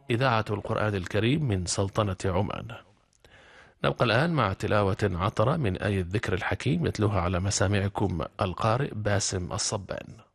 إذاعة القرآن الكريم من سلطنة عمان. نبقى الآن مع تلاوة عطرة من آية الذكر الحكيم يتلوها على مسامعكم القارئ باسم الصبان.